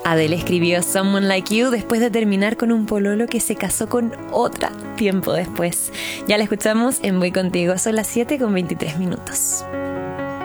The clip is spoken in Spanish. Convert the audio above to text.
Adele escribió Someone Like You después de terminar con un pololo que se casó con otra tiempo después. Ya la escuchamos en Voy Contigo, son las 7:23.